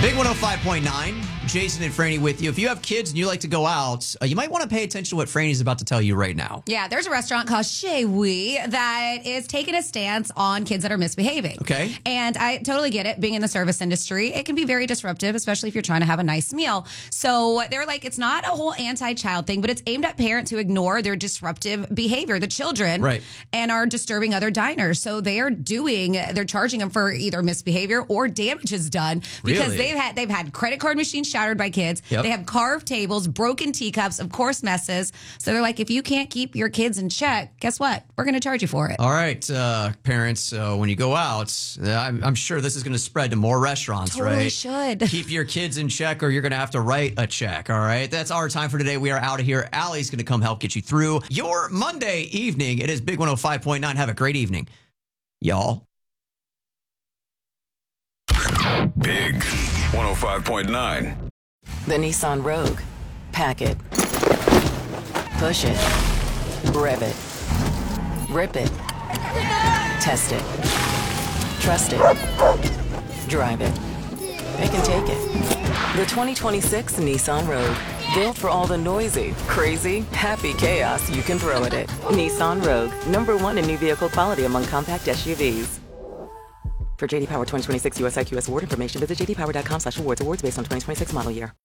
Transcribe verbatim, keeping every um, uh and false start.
Big one oh five point nine, Jason and Franny with you. If you have kids and you like to go out, uh, you might want to pay attention to what Franny's about to tell you right now. Yeah, there's a restaurant called Chez Oui that is taking a stance on kids that are misbehaving. Okay. And I totally get it. Being in the service industry, it can be very disruptive, especially if you're trying to have a nice meal. So they're like, it's not a whole anti-child thing, but it's aimed at parents who ignore their disruptive behavior, the children, right, and are disturbing other diners. So they are doing, they're charging them for either misbehavior or damages done because Really? they've had they've had credit card machines shattered by kids. Yep. They have carved tables, broken teacups, of course, messes. So they're like, if you can't keep your kids in check, guess what? We're going to charge you for it. All right, uh, parents, uh, when you go out, uh, I'm, I'm sure this is going to spread to more restaurants, Totally right? should. Keep your kids in check or you're going to have to write a check, all right? That's our time for today. We are out of here. Allie's going to come help get you through your Monday evening. It is Big one oh five point nine. Have a great evening, y'all. Big one oh five point nine. The Nissan Rogue. Pack it. Push it. Rev it. Rip it. Test it. Trust it. Drive it. They can take it. The twenty twenty-six Nissan Rogue. Built for all the noisy, crazy, happy chaos you can throw at it. Nissan Rogue. Number one in new vehicle quality among compact S U Vs. For J D Power twenty twenty-six U S I Q S award information, visit j d power dot com slash awards. Awards based on twenty twenty-six model year.